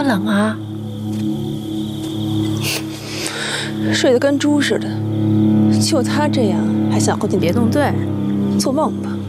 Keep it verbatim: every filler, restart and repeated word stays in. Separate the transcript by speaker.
Speaker 1: 冷啊？
Speaker 2: 睡得跟猪似的，就他这样还想混进别动队，做梦吧！